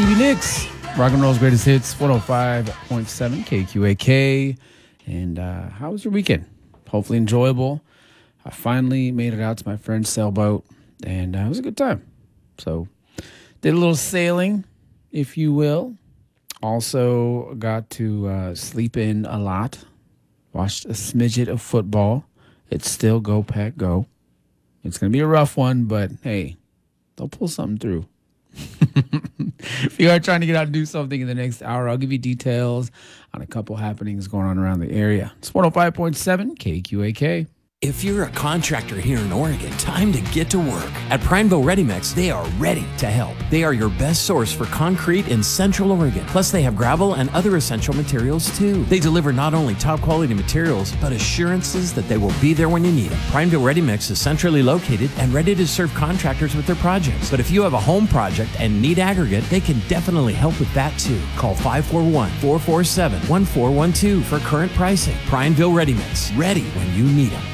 Stevie Nicks, rock and roll's greatest hits, 105.7 KQAK. And how was your weekend? Hopefully enjoyable. I finally made it out to my friend's sailboat, and it was a good time. So did a little sailing, if you will. Also got to sleep in a lot. Watched a smidget of football. It's still go, Pack, go. It's going to be a rough one, but hey, they'll pull something through. If you are trying to get out and do something in the next hour, I'll give you details on a couple happenings going on around the area. It's 105.7 KQAK. If you're a contractor here in Oregon, time to get to work. At Prineville Ready Mix, they are ready to help. They are your best source for concrete in Central Oregon. Plus, they have gravel and other essential materials, too. They deliver not only top-quality materials, but assurances that they will be there when you need them. Prineville Ready Mix is centrally located and ready to serve contractors with their projects. But if you have a home project and need aggregate, they can definitely help with that, too. Call 541-447-1412 for current pricing. Prineville Ready Mix, ready when you need them.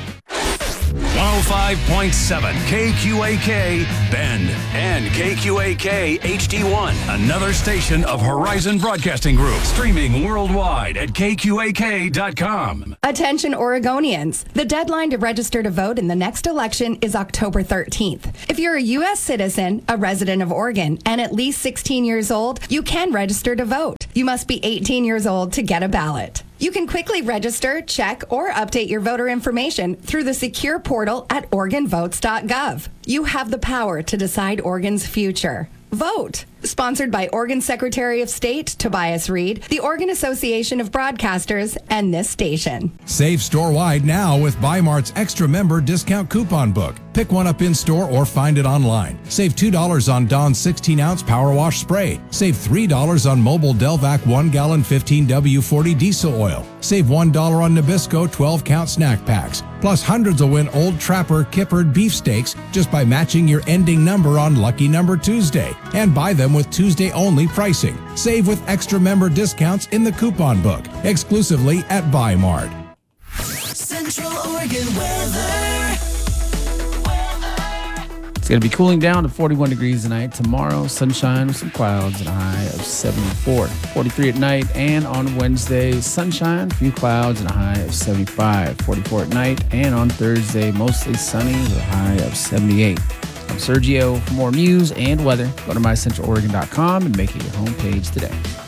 105.7 KQAK Bend and KQAK HD1. Another station of Horizon Broadcasting Group. Streaming worldwide at KQAK.com. Attention Oregonians. The deadline to register to vote in the next election is October 13th. If you're a U.S. citizen, a resident of Oregon, and at least 16 years old, you can register to vote. You must be 18 years old to get a ballot. You can quickly register, check, or update your voter information through the secure portal at OregonVotes.gov. You have the power to decide Oregon's future. Vote. Sponsored by Oregon Secretary of State Tobias Reed, the Oregon Association of Broadcasters, and this station. Save store-wide now with Bi-Mart's Extra Member Discount Coupon Book. Pick one up in-store or find it online. Save $2 on Dawn's 16-ounce Power Wash Spray. Save $3 on Mobile Delvac 1-gallon 15W40 diesel oil. Save $1 on Nabisco 12-count snack packs. Plus, hundreds will win Old Trapper Kippered beef steaks just by matching your ending number on Lucky Number Tuesday. And buy them with Tuesday-only pricing. Save with extra member discounts in the coupon book. Exclusively at Bi-Mart. Central Oregon weather. It's going to be cooling down to 41 degrees tonight. Tomorrow, sunshine with some clouds and a high of 74. 43 at night, and on Wednesday, sunshine, a few clouds and a high of 75. 44 at night, and on Thursday, mostly sunny with a high of 78. I'm Sergio. For more news and weather, go to mycentraloregon.com and make it your homepage today.